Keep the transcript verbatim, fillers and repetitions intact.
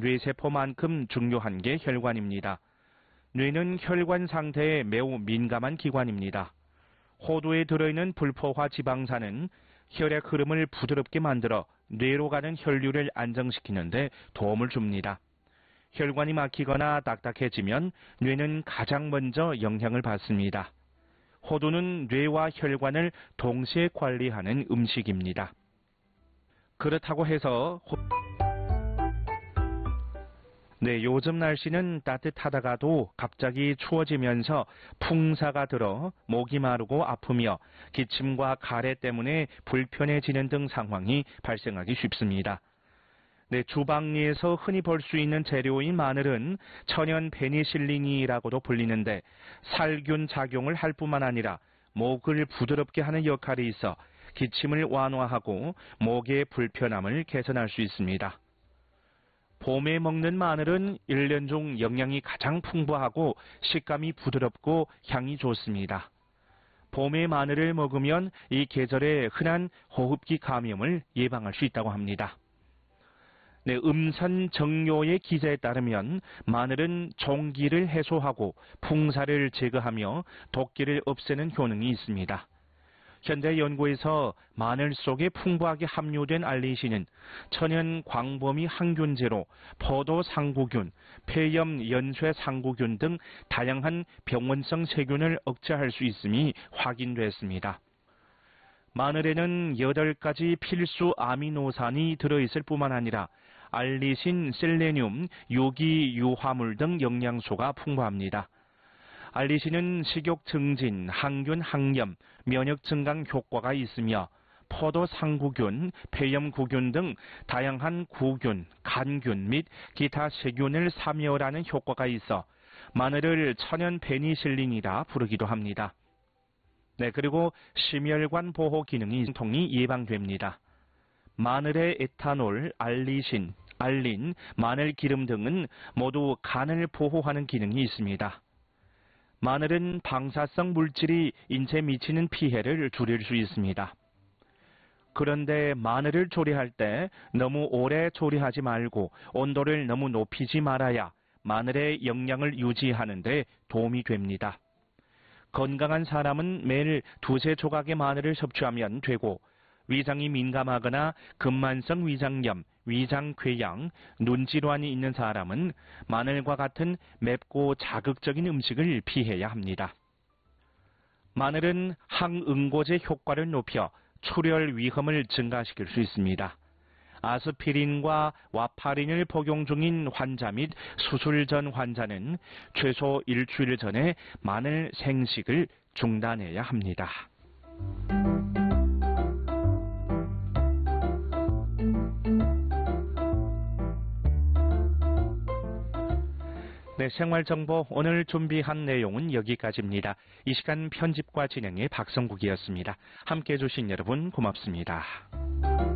뇌세포만큼 중요한 게 혈관입니다. 뇌는 혈관 상태에 매우 민감한 기관입니다. 호두에 들어있는 불포화 지방산은 혈액 흐름을 부드럽게 만들어 뇌로 가는 혈류를 안정시키는 데 도움을 줍니다. 혈관이 막히거나 딱딱해지면 뇌는 가장 먼저 영향을 받습니다. 호두는 뇌와 혈관을 동시에 관리하는 음식입니다. 그렇다고 해서 호... 네, 요즘 날씨는 따뜻하다가도 갑자기 추워지면서 풍사가 들어 목이 마르고 아프며 기침과 가래 때문에 불편해지는 등 상황이 발생하기 쉽습니다. 네, 주방리에서 흔히 볼 수 있는 재료인 마늘은 천연 페니실린이라고도 불리는데 살균 작용을 할 뿐만 아니라 목을 부드럽게 하는 역할이 있어 기침을 완화하고 목의 불편함을 개선할 수 있습니다. 봄에 먹는 마늘은 일 년 중 영양이 가장 풍부하고 식감이 부드럽고 향이 좋습니다. 봄에 마늘을 먹으면 이 계절의 흔한 호흡기 감염을 예방할 수 있다고 합니다. 네, 음산 정료의 기자에 따르면 마늘은 종기를 해소하고 풍사를 제거하며 독기를 없애는 효능이 있습니다. 현대 연구에서 마늘 속에 풍부하게 함유된 알리신은 천연 광범위 항균제로 포도 상구균, 폐염 연쇄 상구균 등 다양한 병원성 세균을 억제할 수 있음이 확인됐습니다. 마늘에는 여덟 가지 필수 아미노산이 들어있을 뿐만 아니라 알리신, 셀레늄, 유기, 유화물 등 영양소가 풍부합니다. 알리신은 식욕 증진, 항균, 항염, 면역 증강 효과가 있으며 포도 상구균, 폐염 구균 등 다양한 구균, 간균 및 기타 세균을 사멸하는 효과가 있어 마늘을 천연 페니실린이라 부르기도 합니다. 네, 그리고 심혈관 보호 기능이 통이 예방됩니다. 마늘의 에탄올, 알리신, 알린, 마늘 기름 등은 모두 간을 보호하는 기능이 있습니다. 마늘은 방사성 물질이 인체에 미치는 피해를 줄일 수 있습니다. 그런데 마늘을 조리할 때 너무 오래 조리하지 말고 온도를 너무 높이지 말아야 마늘의 영양을 유지하는 데 도움이 됩니다. 건강한 사람은 매일 두세 조각의 마늘을 섭취하면 되고 위장이 민감하거나 근만성 위장염, 위장궤양, 눈질환이 있는 사람은 마늘과 같은 맵고 자극적인 음식을 피해야 합니다. 마늘은 항응고제 효과를 높여 출혈 위험을 증가시킬 수 있습니다. 아스피린과 와파린을 복용 중인 환자 및 수술 전 환자는 최소 일주일 전에 마늘 생식을 중단해야 합니다. 네, 생활정보 오늘 준비한 내용은 여기까지입니다. 이 시간 편집과 진행의 박성국이었습니다. 함께해 주신 여러분 고맙습니다.